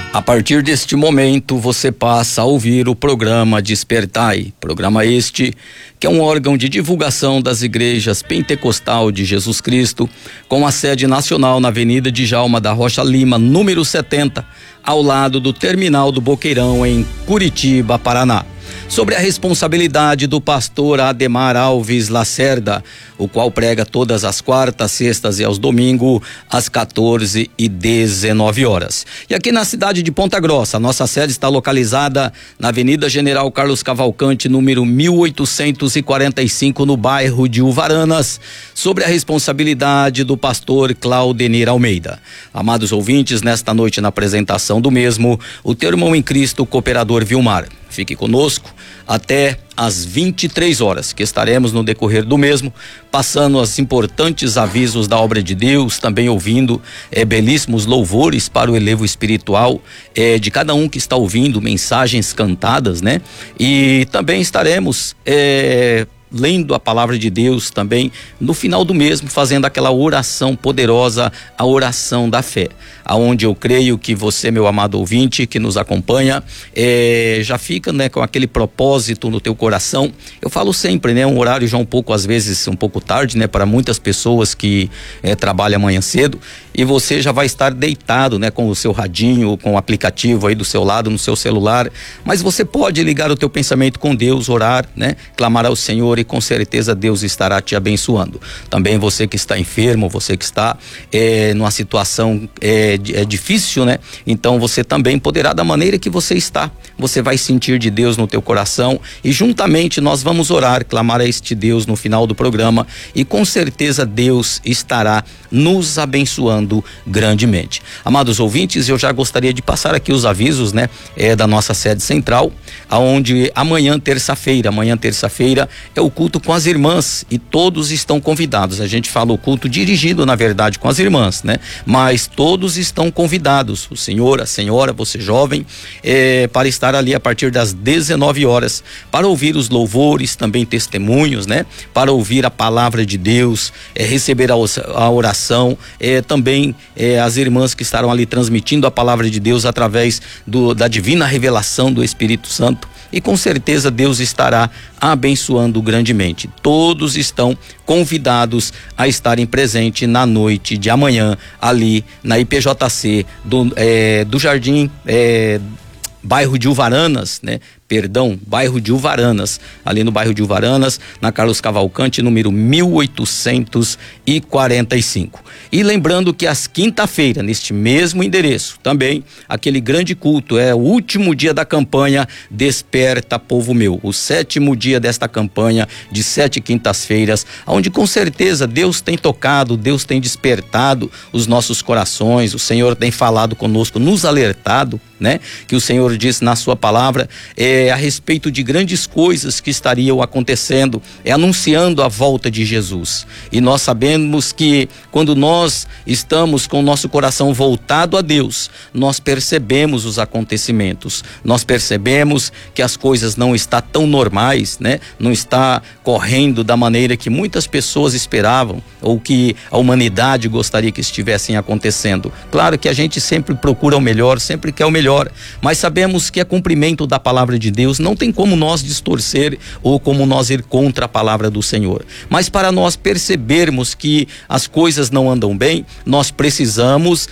A partir deste momento, você passa a ouvir o programa Despertai, programa este que é um órgão de divulgação das igrejas Pentecostal de Jesus Cristo, com a sede nacional na Avenida Djalma da Rocha Lima, número 70, ao lado do Terminal do Boqueirão, em Curitiba, Paraná. Sobre a responsabilidade do pastor Ademar Alves Lacerda, o qual prega todas as quartas, sextas e aos domingos, às 14 e 19 horas. E aqui na cidade de Ponta Grossa, a nossa sede está localizada na Avenida General Carlos Cavalcante, número 1845, no bairro de Uvaranas, sobre a responsabilidade do pastor Claudenir Almeida. Amados ouvintes, nesta noite, na apresentação do mesmo, o teu irmão em Cristo, cooperador Vilmar. Fique conosco até às 23 horas, que estaremos no decorrer do mesmo, passando os importantes avisos da obra de Deus, também ouvindo belíssimos louvores para o elevo espiritual de cada um que está ouvindo, mensagens cantadas, né? E também estaremos lendo a palavra de Deus também no final do mesmo, fazendo aquela oração poderosa, a oração da fé, aonde eu creio que você, meu amado ouvinte, que nos acompanha, já fica, né, com aquele propósito no teu coração. Eu falo sempre, né, um horário já um pouco, às vezes um pouco tarde, né, para muitas pessoas que trabalham amanhã cedo, e você já vai estar deitado, né, com o seu radinho, com o aplicativo aí do seu lado, no seu celular, mas você pode ligar o teu pensamento com Deus, orar, né, clamar ao Senhor, e com certeza Deus estará te abençoando. Também você que está enfermo, você que está numa situação difícil, né? Então você também poderá, da maneira que você está, você vai sentir de Deus no teu coração, e juntamente nós vamos orar, clamar a este Deus no final do programa, e com certeza Deus estará nos abençoando grandemente. Amados ouvintes, eu já gostaria de passar aqui os avisos, né, da nossa sede central, aonde amanhã terça-feira é o culto com as irmãs, e todos estão convidados. A gente fala o culto dirigido, na verdade, com as irmãs, né? Mas todos estão convidados, o senhor, a senhora, você jovem, para estar ali a partir das 19 horas, para ouvir os louvores, também testemunhos, né? Para ouvir a palavra de Deus, receber a oração, também as irmãs que estarão ali transmitindo a palavra de Deus através da divina revelação do Espírito Santo, e com certeza Deus estará abençoando grandemente. Todos estão convidados a estarem presentes na noite de amanhã, ali na IPJC do Jardim, bairro de Uvaranas, né? Bairro de Uvaranas, ali no bairro de Uvaranas, na Carlos Cavalcante, número 1845. E lembrando que às quinta-feira, neste mesmo endereço, também aquele grande culto, o último dia da campanha Desperta, Povo Meu, o 7º dia desta campanha de 7 quintas-feiras, onde com certeza Deus tem tocado, Deus tem despertado os nossos corações, o Senhor tem falado conosco, nos alertado, né? Que o Senhor disse na sua palavra, a respeito de grandes coisas que estariam acontecendo, anunciando a volta de Jesus. E nós sabemos que quando nós estamos com o nosso coração voltado a Deus, nós percebemos os acontecimentos, nós percebemos que as coisas não estão tão normais, né? Não está correndo da maneira que muitas pessoas esperavam, ou que a humanidade gostaria que estivessem acontecendo. Claro que a gente sempre procura o melhor, sempre quer o melhor, mas sabemos que é cumprimento da palavra de Deus, não tem como nós distorcer ou como nós ir contra a palavra do Senhor. Mas para nós percebermos que as coisas não andam bem, nós precisamos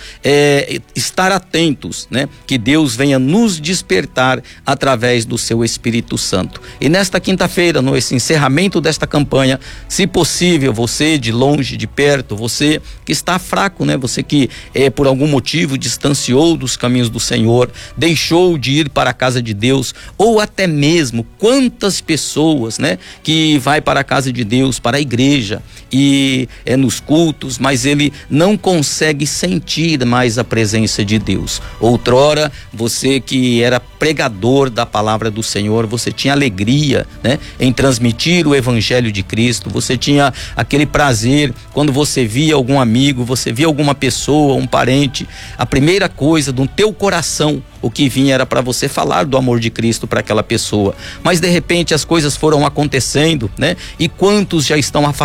estar atentos, né? Que Deus venha nos despertar através do seu Espírito Santo. E nesta quinta-feira, no encerramento desta campanha, se possível, você de longe, de perto, você que está fraco, né? Você que por algum motivo distanciou dos caminhos do Senhor, deixou de ir para a casa de Deus, ou até mesmo quantas pessoas, né, que vai para a casa de Deus, para a igreja e nos cultos, mas ele não consegue sentir mais a presença de Deus. Outrora, você que era pregador da palavra do Senhor, você tinha alegria, né, em transmitir o evangelho de Cristo, você tinha aquele prazer quando você via algum amigo, você via alguma pessoa, um parente, a primeira coisa do teu coração, o que vinha era para você falar do amor de Cristo para aquela pessoa, mas de repente as coisas foram acontecendo, né? E quantos já estão